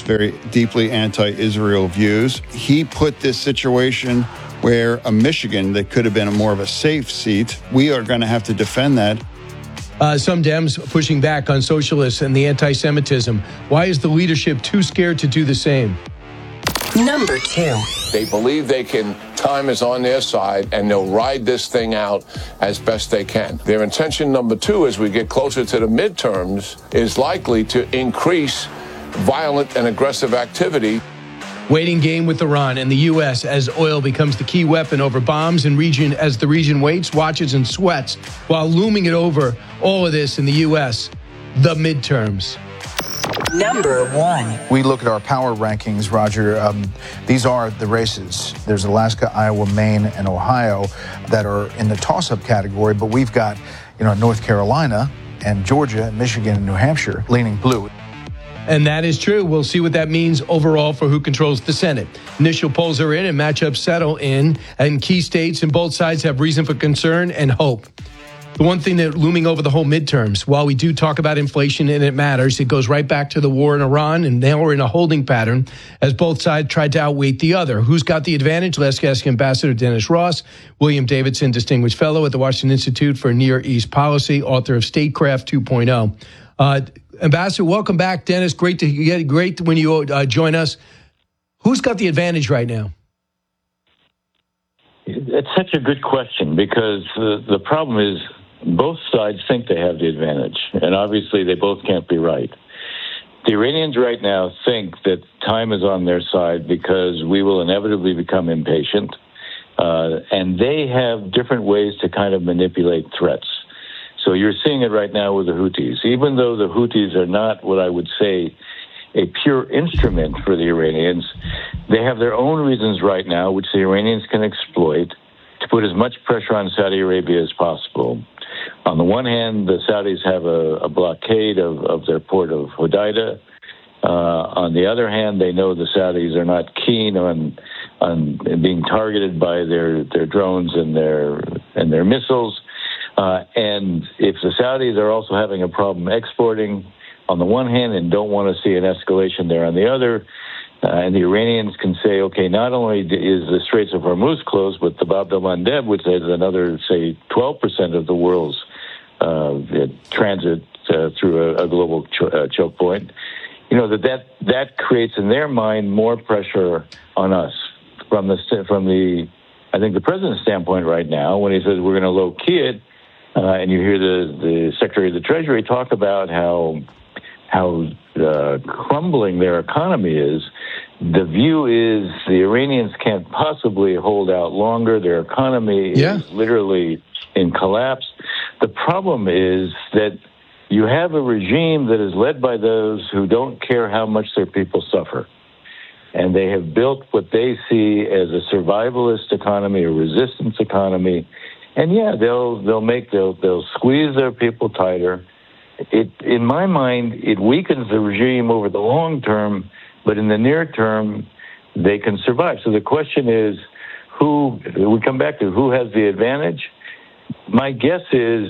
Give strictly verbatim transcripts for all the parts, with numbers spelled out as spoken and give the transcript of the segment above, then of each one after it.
very deeply anti-Israel views. He put this situation where a Michigan that could have been a more of a safe seat, we are going to have to defend that. Uh, some Dems pushing back on socialists and the anti-Semitism. Why is the leadership too scared to do the same? Number two. They believe they can, time is on their side, and they'll ride this thing out as best they can. Their intention number two, as we get closer to the midterms, is likely to increase violent and aggressive activity. Waiting game with Iran and the U S as oil becomes the key weapon over bombs in region as the region waits, watches, and sweats while looming it over all of this in the U S, the midterms. Number one. We look at our power rankings, Roger. Um, these are the races. There's Alaska, Iowa, Maine, and Ohio that are in the toss-up category, but we've got, you know, North Carolina and Georgia, Michigan, and New Hampshire leaning blue. And that is true. We'll see what that means overall for who controls the Senate. Initial polls are in and matchups settle in, and key states and both sides have reason for concern and hope. The one thing that looming over the whole midterms, while we do talk about inflation and it matters, it goes right back to the war in Iran, and now we're in a holding pattern as both sides tried to outweight the other. Who's got the advantage? Let's ask Ambassador Dennis Ross, William Davidson, Distinguished Fellow at the Washington Institute for Near East Policy, author of Statecraft two point oh. Uh, Ambassador, welcome back. Dennis, great to get great when you uh, join us. Who's got the advantage right now? It's such a good question because uh, the problem is both sides think they have the advantage, and obviously they both can't be right. The Iranians right now think that time is on their side because we will inevitably become impatient, uh, and they have different ways to kind of manipulate threats. So you're seeing it right now with the Houthis. Even though the Houthis are not what I would say a pure instrument for the Iranians, they have their own reasons right now, which the Iranians can exploit to put as much pressure on Saudi Arabia as possible. On the one hand, the Saudis have a, a blockade of, of their port of Hodeidah. Uh, on the other hand, they know the Saudis are not keen on on being targeted by their, their drones and their and their missiles. Uh, and if the Saudis are also having a problem exporting on the one hand and don't want to see an escalation there on the other, uh, and the Iranians can say, okay, not only is the Straits of Hormuz closed, but the Bab el-Mandeb, which is another, say, twelve percent of the world's uh, transit uh, through a, a global cho- uh, choke point, you know, that, that that creates in their mind more pressure on us from the, from the, I think, the president's standpoint right now, when he says we're going to low-key it. Uh, and you hear the, the Secretary of the Treasury talk about how how uh, crumbling their economy is. The view is the Iranians can't possibly hold out longer. Their economy yeah. is literally in collapse. The problem is that you have a regime that is led by those who don't care how much their people suffer. And they have built what they see as a survivalist economy, a resistance economy. And yeah, they'll they'll make they'll they'll squeeze their people tighter. It in my mind, it weakens the regime over the long term, but in the near term, they can survive. So the question is, who we come back to who has the advantage? My guess is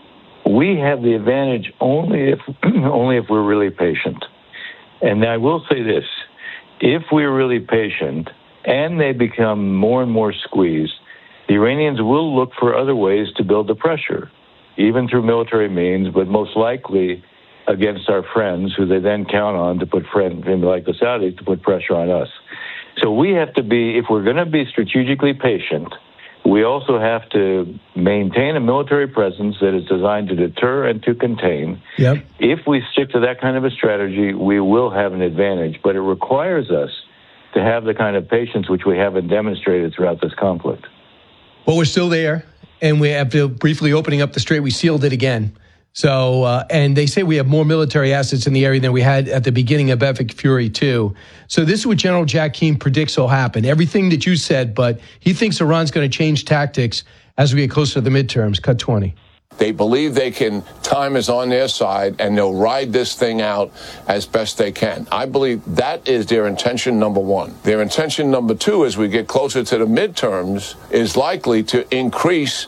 we have the advantage only if only if we're really patient. And I will say this: if we're really patient and they become more and more squeezed, the Iranians will look for other ways to build the pressure, even through military means, but most likely against our friends, who they then count on to put friends, like the Saudis, to put pressure on us. So we have to be, if we're going to be strategically patient, we also have to maintain a military presence that is designed to deter and to contain. Yep. If we stick to that kind of a strategy, we will have an advantage, but it requires us to have the kind of patience which we haven't demonstrated throughout this conflict. Well, we're still there, and we have to briefly opening up the strait. We sealed it again. So, uh, and they say we have more military assets in the area than we had at the beginning of Epic Fury two. So this is what General Jack Keane predicts will happen. Everything that you said, but he thinks Iran's going to change tactics as we get closer to the midterms. Cut twenty. They believe they can, time is on their side, and they'll ride this thing out as best they can. I believe that is their intention number one. Their intention number two, as we get closer to the midterms, is likely to increase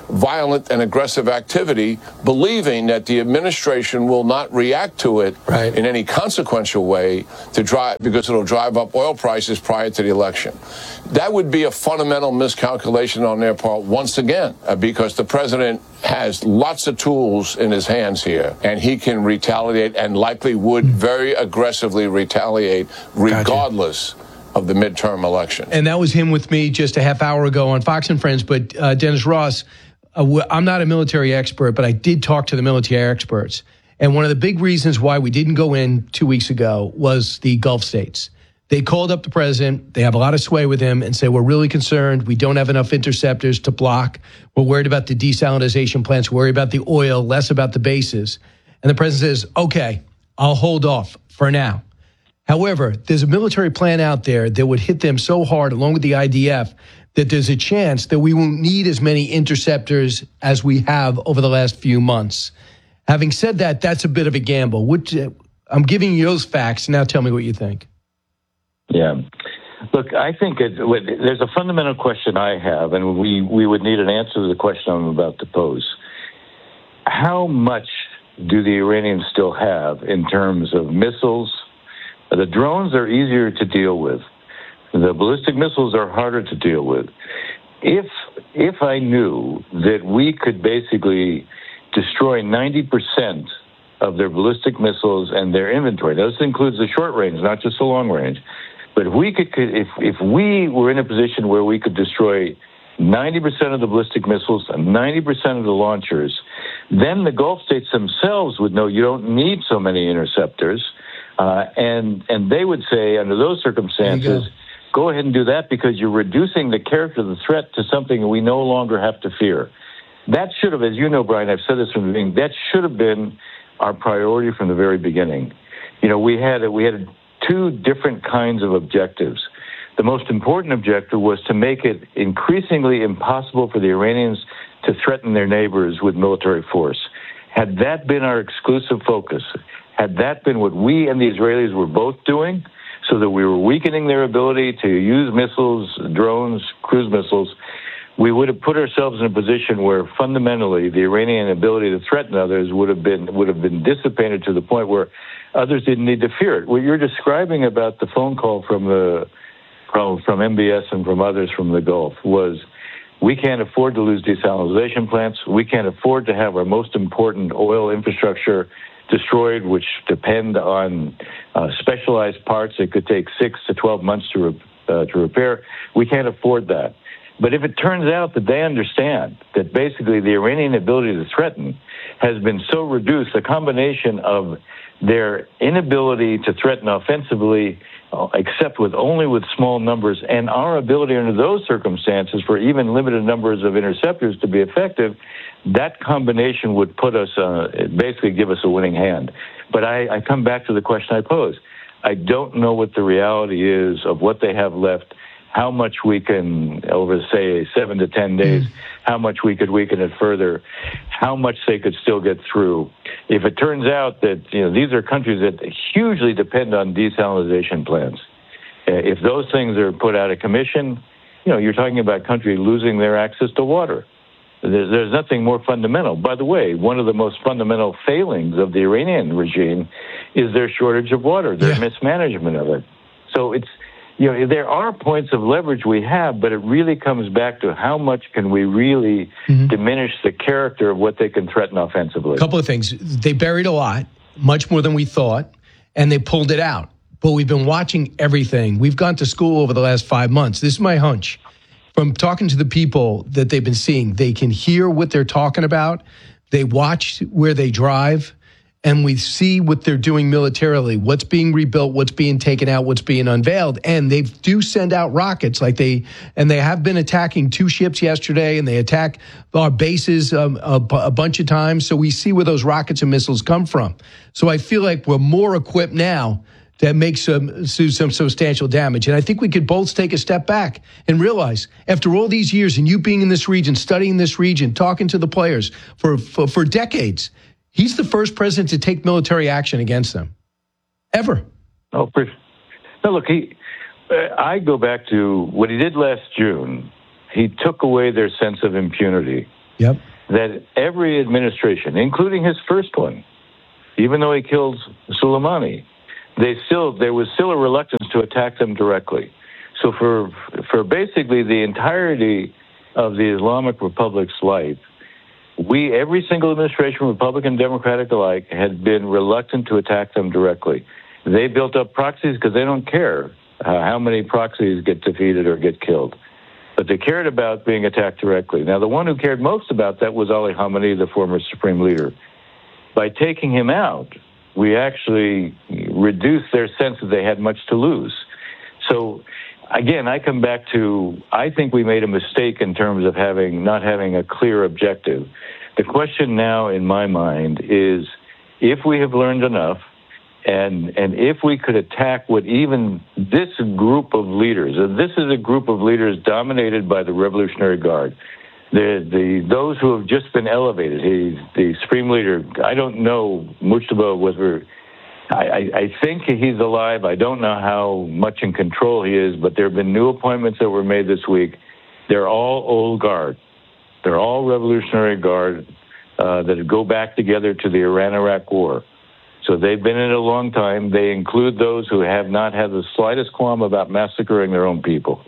violent and aggressive activity, believing that the administration will not react to it right. in any consequential way to drive, because it'll drive up oil prices prior to the election. That would be a fundamental miscalculation on their part once again, uh, because the president has lots of tools in his hands here, and he can retaliate and likely would very aggressively retaliate regardless gotcha. of the midterm election. And that was him with me just a half hour ago on Fox and Friends. But uh, Dennis Ross, uh, I'm not a military expert, but I did talk to the military experts. And one of the big reasons why we didn't go in two weeks ago was the Gulf states. They called up the president. They have a lot of sway with him and say, we're really concerned. We don't have enough interceptors to block. We're worried about the desalinization plants. We're worried about the oil, less about the bases. And the president says, okay, I'll hold off for now. However, there's a military plan out there that would hit them so hard, along with the I D F, that there's a chance that we won't need as many interceptors as we have over the last few months. Having said that, that's a bit of a gamble. Which, uh, I'm giving you those facts. Now tell me what you think. Yeah. Look, I think it, there's a fundamental question I have, and we, we would need an answer to the question I'm about to pose. How much do the Iranians still have in terms of missiles? The drones are easier to deal with. The ballistic missiles are harder to deal with. If if I knew that we could basically destroy ninety percent of their ballistic missiles and their inventory, this includes the short range, not just the long range, but if we could, if if we were in a position where we could destroy ninety percent of the ballistic missiles and ninety percent of the launchers, then the Gulf states themselves would know you don't need so many interceptors. Uh, and and they would say, under those circumstances, go. go ahead and do that because you're reducing the character of the threat to something we no longer have to fear. That should have, as you know, Brian, I've said this from the beginning, that should have been our priority from the very beginning. You know, we had we had two different kinds of objectives. The most important objective was to make it increasingly impossible for the Iranians to threaten their neighbors with military force. Had that been our exclusive focus, had that been what we and the Israelis were both doing, so that we were weakening their ability to use missiles, drones, cruise missiles, we would have put ourselves in a position where fundamentally the Iranian ability to threaten others would have been would have been dissipated to the point where others didn't need to fear it. What you're describing about the phone call from the from, from M B S and from others from the Gulf was, we can't afford to lose desalinization plants. We can't afford to have our most important oil infrastructure destroyed, which depend on uh, specialized parts that could take six to twelve months to re- uh, to repair. We can't afford that. But if it turns out that they understand that basically the Iranian ability to threaten has been so reduced, a combination of their inability to threaten offensively, uh, except with only with small numbers, and our ability under those circumstances for even limited numbers of interceptors to be effective, that combination would put us, uh, basically give us a winning hand. But I, I come back to the question I posed. I don't know what the reality is of what they have left, how much we can, over, say, seven to ten days, mm. how much we could weaken it further, how much they could still get through. If it turns out that, you know, these are countries that hugely depend on desalinization plants, uh, if those things are put out of commission, you know, you're talking about countries losing their access to water. There's, there's nothing more fundamental. By the way, one of the most fundamental failings of the Iranian regime is their shortage of water, their yeah. mismanagement of it. So it's, you know, there are points of leverage we have, but it really comes back to how much can we really mm-hmm. diminish the character of what they can threaten offensively. A couple of things. They buried a lot, much more than we thought, and they pulled it out. But we've been watching everything. We've gone to school over the last five months. This is my hunch. From talking to the people that they've been seeing, they can hear what they're talking about. They watch where they drive, and we see what they're doing militarily, what's being rebuilt, what's being taken out, what's being unveiled. And they do send out rockets like they, and they have been attacking two ships yesterday, and they attack our bases um, a, a bunch of times. So we see where those rockets and missiles come from. So I feel like we're more equipped now that makes some, some substantial damage. And I think we could both take a step back and realize, after all these years and you being in this region, studying this region, talking to the players for, for, for decades, he's the first president to take military action against them, ever. Oh, no, look, he, I go back to what he did last June. He took away their sense of impunity. Yep. that every administration, including his first one, even though he killed Soleimani, they still there was still a reluctance to attack them directly. So for for basically the entirety of the Islamic Republic's life, we, every single administration, Republican, Democratic alike, had been reluctant to attack them directly. They built up proxies because they don't care uh, how many proxies get defeated or get killed. But they cared about being attacked directly. Now, the one who cared most about that was Ali Khamenei, the former supreme leader. By taking him out, we actually reduced their sense that they had much to lose. So, again, I come back to, I think we made a mistake in terms of having not having a clear objective. The question now, in my mind, is if we have learned enough, and and if we could attack what even this group of leaders, and this is a group of leaders dominated by the Revolutionary Guard, the the those who have just been elevated. He, the supreme leader, I don't know Mujtaba whether. I, I think he's alive. I don't know how much in control he is, but there have been new appointments that were made this week. They're all old guard. They're all Revolutionary Guard uh, that go back together to the Iran-Iraq War. So they've been in it a long time. They include those who have not had the slightest qualm about massacring their own people.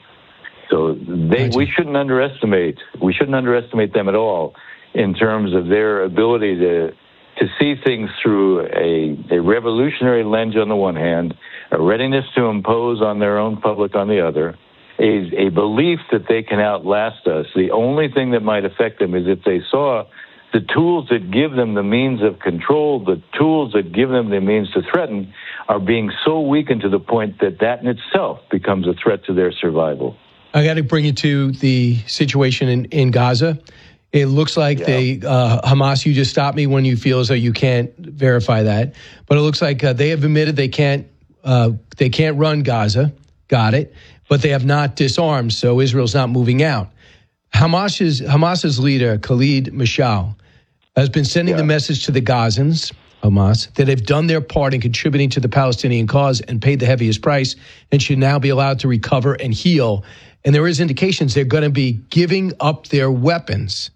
So they, we shouldn't underestimate. We shouldn't underestimate them at all in terms of their ability to. to see things through a, a revolutionary lens on the one hand, a readiness to impose on their own public on the other, a, a belief that they can outlast us. The only thing that might affect them is if they saw the tools that give them the means of control, the tools that give them the means to threaten, are being so weakened to the point that that in itself becomes a threat to their survival. I got to bring you to the situation in, in Gaza. It looks like yeah. they, uh, Hamas, you just stopped me when you feel as though you can't verify that. But it looks like uh, they have admitted they can't uh, they can't run Gaza. Got it. But they have not disarmed, so Israel's not moving out. Hamas's, Hamas's leader, Khalid Mashal, has been sending yeah. the message to the Gazans, Hamas, that they've done their part in contributing to the Palestinian cause and paid the heaviest price and should now be allowed to recover and heal. And there is indications they're going to be giving up their weapons.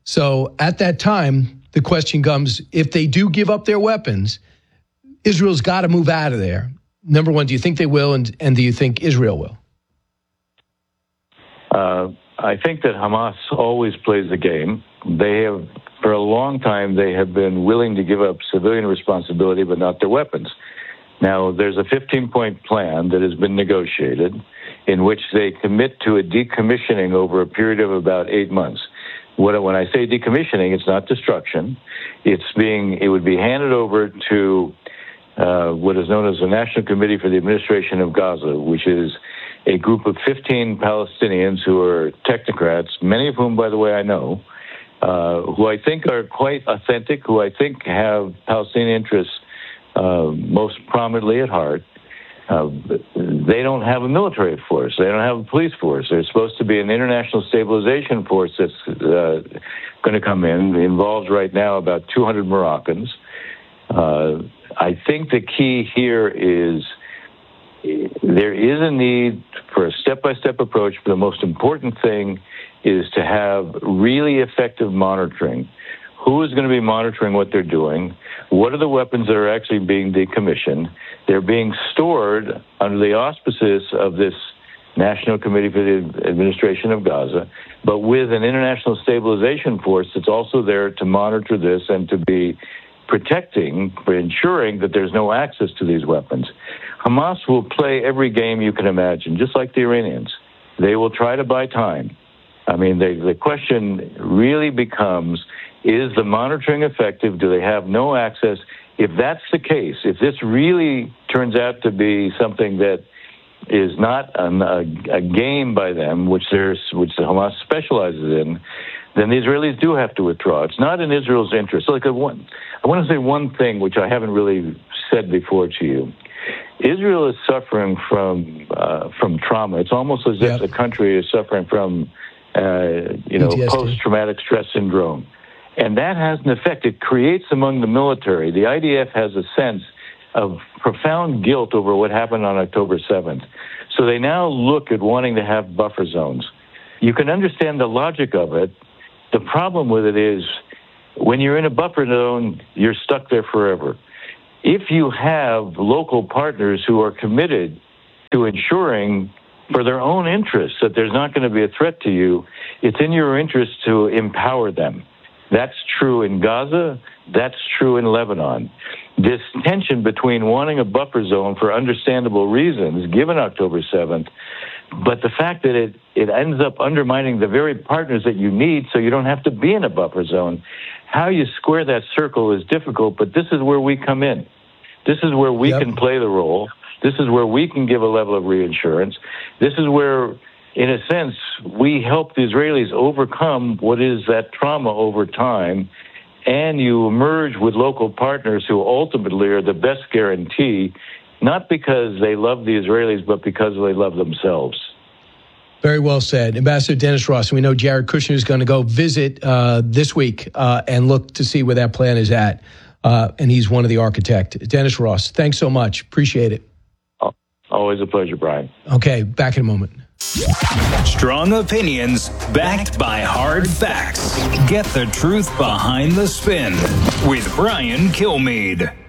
So at that time, the question comes, if they do give up their weapons, Israel's got to move out of there. Number one, do you think they will, and, and do you think Israel will? Uh, I think that Hamas always plays the game. They have, for a long time, they have been willing to give up civilian responsibility, but not their weapons. Now, there's a fifteen-point plan that has been negotiated in which they commit to a decommissioning over a period of about eight months. When I say decommissioning, it's not destruction. It's being, it would be handed over to uh, what is known as the National Committee for the Administration of Gaza, which is a group of fifteen Palestinians who are technocrats, many of whom, by the way, I know, uh, who I think are quite authentic, who I think have Palestinian interests uh, most prominently at heart. Uh, they don't have a military force. They don't have a police force. There's supposed to be an international stabilization force that's uh, going to come in. It involves right now about two hundred Moroccans. Uh, I think the key here is there is a need for a step-by-step approach, but the most important thing is to have really effective monitoring. Who is going to be monitoring what they're doing? What are the weapons that are actually being decommissioned? They're being stored under the auspices of this National Committee for the Administration of Gaza, but with an international stabilization force that's also there to monitor this and to be protecting, for ensuring that there's no access to these weapons. Hamas will play every game you can imagine, just like the Iranians. They will try to buy time. I mean, they, the question really becomes, is the monitoring effective? Do they have no access? If that's the case, if this really turns out to be something that is not an, a, a game by them, which there's, which the Hamas specializes in, then the Israelis do have to withdraw. It's not in Israel's interest. So like a one, I want to say one thing which I haven't really said before to you. Israel is suffering from uh, from trauma. It's almost as yep. if the country is suffering from uh, you know P T S D. Post-traumatic stress syndrome. And that has an effect. It creates among the military, the I D F has a sense of profound guilt over what happened on October seventh. So they now look at wanting to have buffer zones. You can understand the logic of it The problem with it is when you're in a buffer zone, you're stuck there forever. If you have local partners who are committed to ensuring for their own interests that there's not going to be a threat to you, it's in your interest to empower them. That's true in Gaza. That's true in Lebanon. This tension between wanting a buffer zone for understandable reasons, given October seventh, but the fact that it, it ends up undermining the very partners that you need so you don't have to be in a buffer zone, how you square that circle is difficult, but this is where we come in. This is where we yep. can play the role. This is where we can give a level of reinsurance. This is where, in a sense, we help the Israelis overcome what is that trauma over time, and you emerge with local partners who ultimately are the best guarantee, not because they love the Israelis, but because they love themselves. Very well said. Ambassador Dennis Ross, we know Jared Kushner is going to go visit uh, this week uh, and look to see where that plan is at, uh, and he's one of the architects. Dennis Ross, thanks so much. Appreciate it. Always a pleasure, Brian. Okay, back in a moment. Strong opinions backed by hard facts. Get the truth behind the spin with Brian Kilmeade.